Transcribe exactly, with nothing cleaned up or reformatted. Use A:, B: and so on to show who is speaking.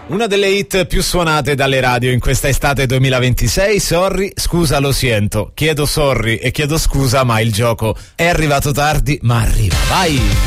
A: Una delle hit più suonate dalle radio in questa estate duemilaventisei, Sorry, scusa lo siento. Chiedo sorry e chiedo scusa, ma il gioco è arrivato tardi, ma arriva. Vai!